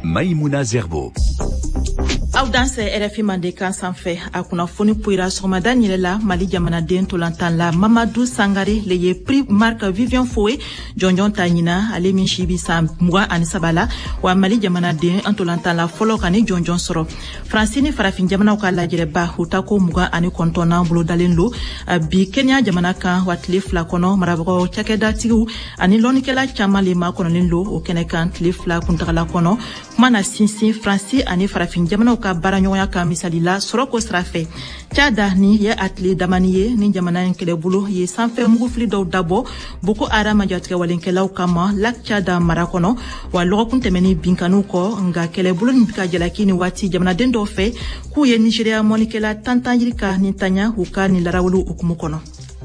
Maïmouna Zerbo. Aw danse RFI Mandeka sanfɛ a kunnafoni puira sɔgɔmada ɲɛlɛ la Mali jamanaden tolantan la Mamadou Sangare le ye prix Marc Vivian Foe jɔnjɔn ta ɲina ale min si bi san 23 la wa Mali jamanaden tolantan la fɔlɔ ka ni jɔnjɔn sɔrɔ Fransi ni farafin jamanaw ka lajɛrɛba u ta ko 29 nan bolo dalen lo bi Kenya jamana kan wa tile 2 kɔnɔ marabagaw cakɛdatigiw ani lɔnnikɛla caman le ma kɔnɔlen lo o kɛnɛ kan tile 2 kuntagala kɔnɔ kuma na sinsin Fransi ani farafin jamanaw ka baraɲɔgɔnya ka misali la sɔrɔko sira fɛ Cada ni ye atile damani ye ni jamana in kɛlɛbolo ye sanfɛ mugufili dɔw dabɔ Boko Haram jatigɛ walenkɛlaw kama Lac Cada mara kɔnɔ wa lɔgɔkun tɛmɛni binkanuw kɔ nga kɛlɛbolo ni bika jalaki ni waati jamanaden dɔw fɛ k'u ye Nigeria mɔnikɛla Tantan Yirika ni Tanya u ka ni larawulu hukumu kɔnɔ.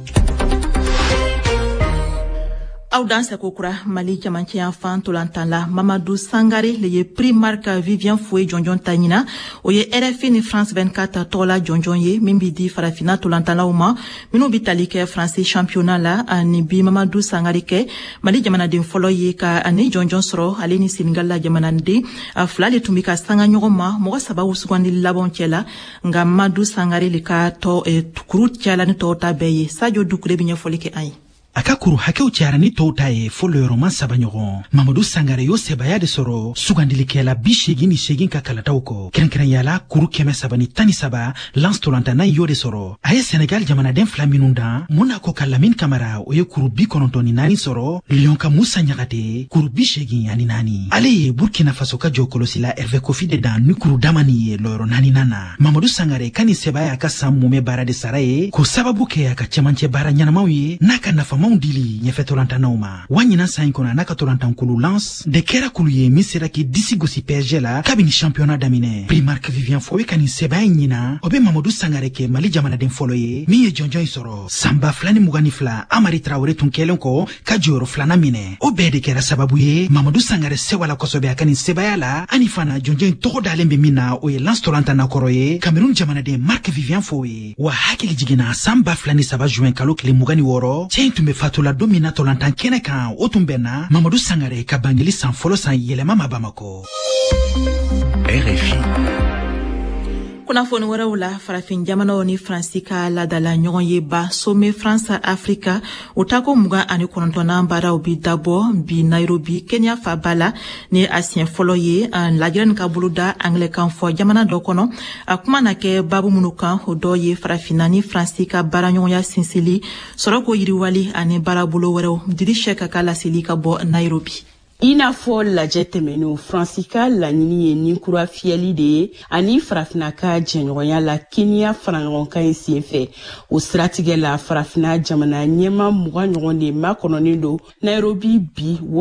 Aw danse kokura Mali jamancɛya fan tolantan la Mamadou Sangare le ye prix Marc Vivian Foe jɔnjɔn ta ɲina o ye RFI ni France 24 tɔgɔla jɔnjɔn ye min bi di farafina tolantanlaw ma minnu bi tali kɛ France championnat la ani bi Mamadou Sangare kɛ Mali jamanaden fɔlɔ ye ka ani jɔnjɔn sɔrɔ ale ni Senegal la jamanaden fila le tun bi ka sanga ɲɔgɔn ma mɔgɔ sababu sugandi laban cɛla nga Mamadou Sangare le ka kuru cɛla ni tɔw ta bɛɛ ye Sadio Dukure bi ɲɛfɔli kɛ an ye. A ka kuru hakɛw cayara ni tɔw ta ye fo lɔyɔrɔman 3 ɲɔgɔn. Mamadou Sangare y'o sebaya de sɔrɔ sugandilikɛla 88 ka kalataw kɔ. Kɛrɛnkɛrɛnyala kuru 113 Lance Tolantana y'o de sɔrɔ. A ye Senegal jamanaden 2 minnu dan Monaco ka Lamine Camara o ye kuru 94 sɔrɔ. Lyon ka Moussa Ɲagate kuru 84. Ale ye Burkina Faso ka jɔ kɔlɔsila Hervé Kofi de dan ni kuru damani ye lɔyɔrɔ 4 na. Mamadou Sangare ka ni sebaya ka san mumɛ baara de sara ye k'o sababu kɛ a ka cɛmancɛ baara ɲɛnamaw ye n'a ka nafa dili ɲɛfɛ tolantanaw ma wa ɲina san in kɔnɔ n'a ka tolantankulu Lance de kɛra kulu ye min sera k'i disi gosi PSG la kabini championnat daminɛ. Prix Marc Vivian Foe ka nin sɛbɛya ɲina o be Mamadou Sangare kɛ Mali jamanaden fɔlɔ ye min ye jɔnjɔn sɔrɔ sanba 22 Amari Traoré tun kɛlen kɔ ka jɔyɔrɔ 2nan minɛ. O bɛɛ de kɛra sababu ye Mamadou Sangare sewala kosɛbɛ a ka nin sɛbɛya la ani fana jɔnjɔn tɔgɔ dalen be min na o ye Lance tolantana kɔrɔ ye Cameroun jamanaden Marc Vivian Foe wa hakili jiginna san 2003 juin kalo tile 26 cɛ tun be fatula don min na tolantan kɛnɛ kan o tun bɛnna Mamadou Sangare ka bangeli san fɔlɔ san yɛlɛma ma Bamako. RFI. Kunnafoni wɛrɛw la farafin jamanaw ni Fransi ka ladala ɲɔgɔn ye ba Sommet France Africa o ta ko 29nan baaraw bi dabɔ bi Nairobi Kenya faba la ni a siɲɛ fɔlɔ ye lajɛrɛ ka boloda Anglɛkan fɔ jamana dɔ kɔnɔ a kuma na kɛ babu minnu kan o dɔ ye farafina ni Fransi ka baaraɲɔgɔnya sinsili sɔrɔ ko yiriwali ani baarabolo wɛrɛw Didi Sɛk ka laseli ka bɔ Nairobi. I n'a fɔ lajɛ tɛmɛnenw Fransi ka laɲini ye nin kura fiyɛli de ye ani farafina ka jɛɲɔgɔnya la Kenya faraɲɔgɔnkan in senfɛ o siratigɛ la farafina jamana ɲɛma 20 ɲɔgɔn de makɔnɔnen don Nairobi bi